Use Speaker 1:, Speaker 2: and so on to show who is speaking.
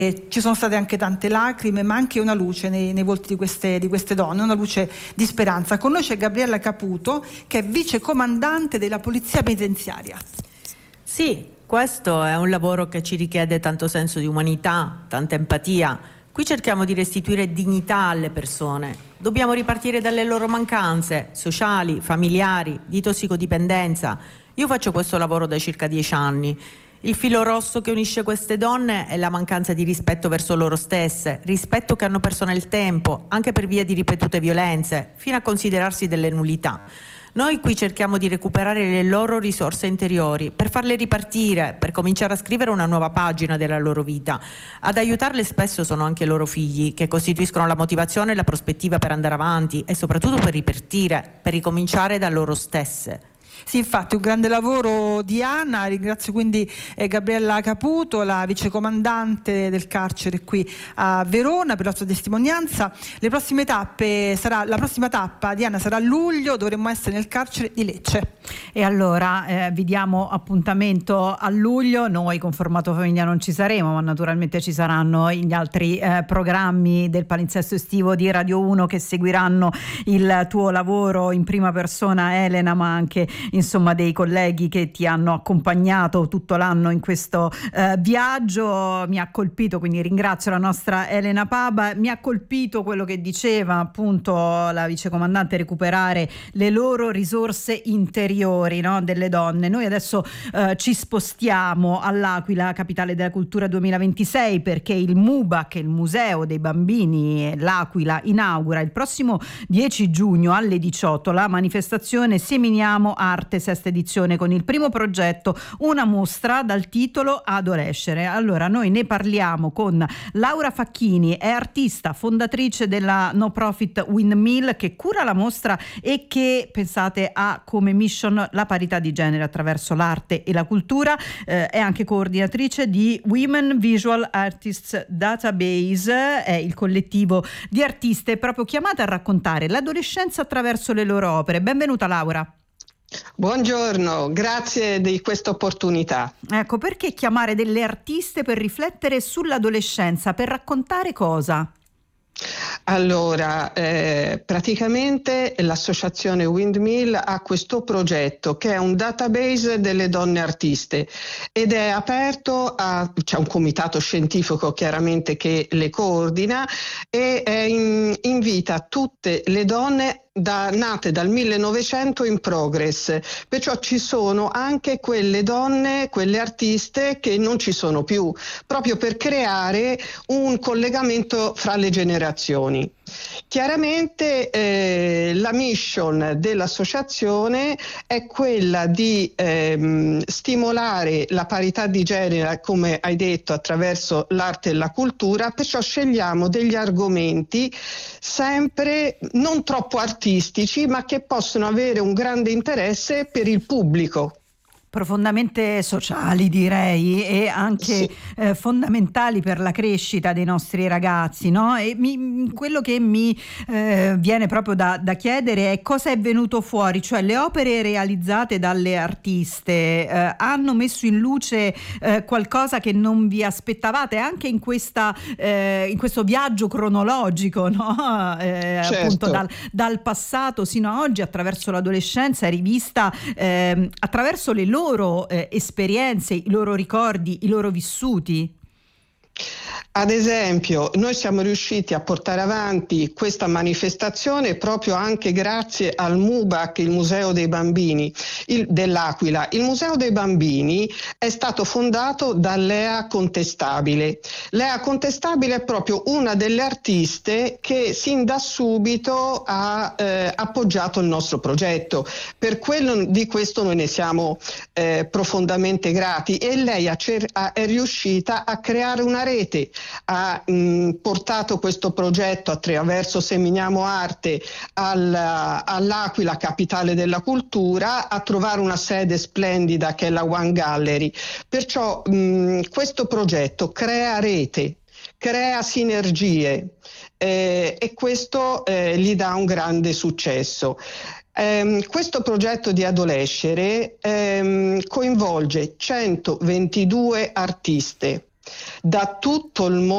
Speaker 1: ci sono state anche tante lacrime, ma anche una luce nei volti di queste donne, una luce di speranza. Con noi c'è Gabriella Caputo, che è vice comandante della Polizia Penitenziaria.
Speaker 2: Sì, questo è un lavoro che ci richiede tanto senso di umanità, tanta empatia. Qui cerchiamo di restituire dignità alle persone. Dobbiamo ripartire dalle loro mancanze sociali, familiari, di tossicodipendenza. Io faccio questo lavoro da circa 10 anni. Il filo rosso che unisce queste donne è la mancanza di rispetto verso loro stesse, rispetto che hanno perso nel tempo, anche per via di ripetute violenze, fino a considerarsi delle nullità. Noi qui cerchiamo di recuperare le loro risorse interiori, per farle ripartire, per cominciare a scrivere una nuova pagina della loro vita. Ad aiutarle spesso sono anche i loro figli, che costituiscono la motivazione e la prospettiva per andare avanti e soprattutto per ripartire, per ricominciare da loro stesse.
Speaker 1: Sì, infatti un grande lavoro di Anna. Ringrazio quindi Gabriella Caputo, la vicecomandante del carcere qui a Verona, per la sua testimonianza. La prossima tappa di Anna sarà a luglio, dovremmo essere nel carcere di Lecce.
Speaker 3: E allora vi diamo appuntamento a luglio. Noi con Formato Famiglia non ci saremo, ma naturalmente ci saranno gli altri programmi del palinsesto estivo di Radio 1 che seguiranno il tuo lavoro in prima persona, Elena, ma anche insomma dei colleghi che ti hanno accompagnato tutto l'anno in questo viaggio. Mi ha colpito, quindi ringrazio la nostra Elena Paba, mi ha colpito quello che diceva appunto la vicecomandante, recuperare le loro risorse interiori, no, delle donne. Noi adesso ci spostiamo all'Aquila, capitale della cultura 2026, perché il MUBAC, il Museo dei Bambini L'Aquila, inaugura il prossimo 10 giugno alle 18 la manifestazione Seminiamo Arte, sesta edizione, con il primo progetto, una mostra dal titolo Adolescere. Allora noi ne parliamo con Laura Facchini, è artista, fondatrice della no profit Windmill, che cura la mostra e che, pensate, ha come mission la parità di genere attraverso l'arte e la cultura. È anche coordinatrice di Women Visual Artists Database, è il collettivo di artiste proprio chiamate a raccontare l'adolescenza attraverso le loro opere. Benvenuta Laura.
Speaker 4: Buongiorno, grazie di questa opportunità.
Speaker 3: Ecco, perché chiamare delle artiste per riflettere sull'adolescenza, per raccontare cosa?
Speaker 4: Allora, praticamente l'associazione Windmill ha questo progetto che è un database delle donne artiste ed è aperto c'è un comitato scientifico chiaramente che le coordina e invita tutte le donne nate dal 1900 in progress, perciò ci sono anche quelle donne, quelle artiste che non ci sono più, proprio per creare un collegamento fra le generazioni. Chiaramente la mission dell'associazione è quella di stimolare la parità di genere, come hai detto, attraverso l'arte e la cultura, perciò scegliamo degli argomenti sempre non troppo artistici, ma che possono avere un grande interesse per il pubblico.
Speaker 3: Profondamente sociali, direi, e anche sì, fondamentali per la crescita dei nostri ragazzi, no? E quello che mi viene proprio da chiedere è cosa è venuto fuori, cioè le opere realizzate dalle artiste hanno messo in luce qualcosa che non vi aspettavate anche in questo viaggio cronologico, no?
Speaker 4: Certo.
Speaker 3: Appunto dal passato sino a oggi, attraverso l'adolescenza, rivista attraverso le loro esperienze, i loro ricordi, i loro vissuti.
Speaker 4: Ad esempio, noi siamo riusciti a portare avanti questa manifestazione proprio anche grazie al MUBAC, il Museo dei Bambini dell'Aquila. Il Museo dei Bambini è stato fondato da Lea Contestabile. Lea Contestabile è proprio una delle artiste che sin da subito ha appoggiato il nostro progetto. Di questo noi ne siamo profondamente grati, e lei è riuscita a creare una rete. Ha portato questo progetto attraverso Seminiamo Arte all'Aquila, capitale della cultura, a trovare una sede splendida che è la One Gallery. Perciò questo progetto crea rete, crea sinergie e questo gli dà un grande successo. Questo progetto di Adolescere coinvolge 122 artiste da tutto il mondo